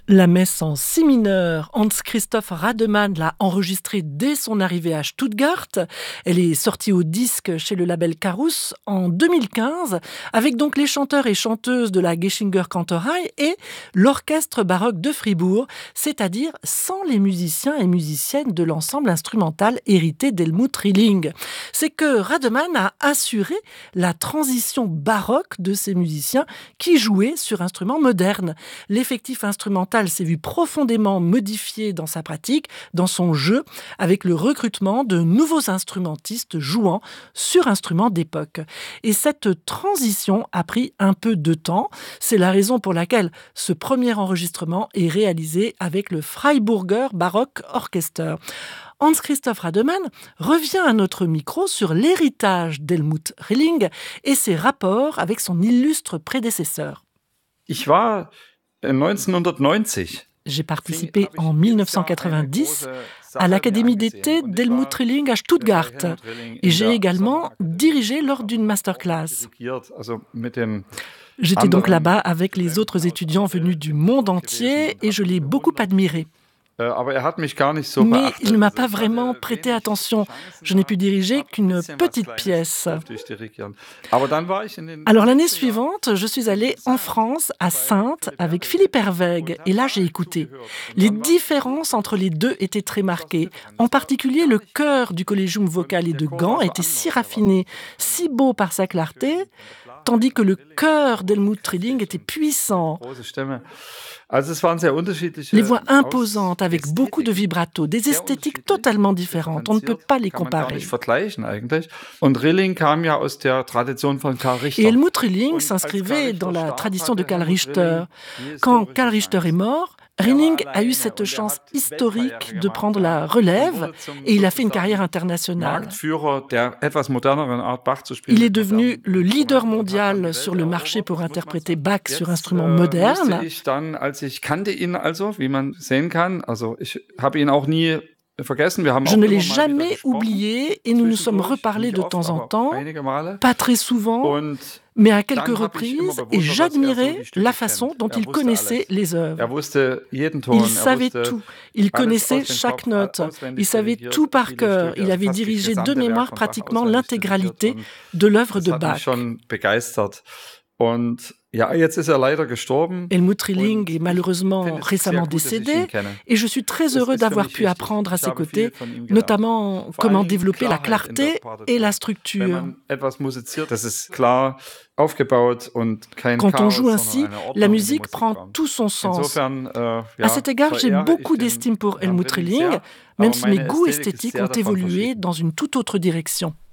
La messe en si mineur, Hans-Christoph Rademann l'a enregistrée dès son arrivée à Stuttgart. Elle est sortie au disque chez le label Carus en 2015, avec donc les chanteurs et chanteuses de la Geschinger Kantorei et l'orchestre baroque de Fribourg, c'est-à-dire sans les musiciens et musiciennes de l'ensemble instrumental hérité d'Helmut Rilling. C'est que Rademann a assuré la transition baroque de ces musiciens qui jouaient sur instruments modernes. L'effectif instrumental s'est vu profondément modifié dans sa pratique, dans son jeu, avec le recrutement de nouveaux instrumentistes jouant sur instruments d'époque. Et cette transition a pris un peu de temps. C'est la raison pour laquelle ce premier enregistrement est réalisé avec le Freiburger Baroque Orchester. Hans-Christoph Rademann revient à notre micro sur l'héritage d'Helmut Rilling et ses rapports avec son illustre prédécesseur. Ich war 1990. J'ai participé en 1990 à l'Académie d'été d'Helmut Rilling à Stuttgart et j'ai également dirigé lors d'une masterclass. J'étais donc là-bas avec les autres étudiants venus du monde entier et je l'ai beaucoup admiré. Mais il ne m'a pas vraiment prêté attention. Je n'ai pu diriger qu'une petite pièce. Alors l'année suivante, je suis allée en France, à Saintes, avec Philippe Herweg. Et là, j'ai écouté. Les différences entre les deux étaient très marquées. En particulier, le chœur du Collegium Vocale de Gand était si raffiné, si beau par sa clarté, tandis que le chœur d'Helmut Rilling était puissant. Les voix imposantes avec beaucoup de vibrato, des esthétiques totalement différentes. On ne peut pas les comparer. Et Helmut Rilling s'inscrivait dans la tradition de Karl Richter. Quand Karl Richter est mort, Rilling a eu cette chance historique de prendre la relève et il a fait une carrière internationale. Il est devenu le leader mondial sur le marché pour interpréter Bach sur instruments modernes. Je ne l'ai jamais oublié et nous nous sommes reparlés de temps en temps, pas très souvent, mais à quelques reprises, et j'admirais la façon dont il connaissait les œuvres. Il savait tout, il connaissait chaque note, il savait tout par cœur, il avait dirigé de mémoire pratiquement l'intégralité de l'œuvre de Bach. Helmut Rilling est malheureusement récemment décédé et je suis très heureux d'avoir pu apprendre à ses côtés, notamment comment développer la clarté et la structure. Quand on joue ainsi, la musique prend tout son sens. À cet égard, j'ai beaucoup d'estime pour Helmut Rilling, même si mes goûts esthétiques ont évolué dans une toute autre direction.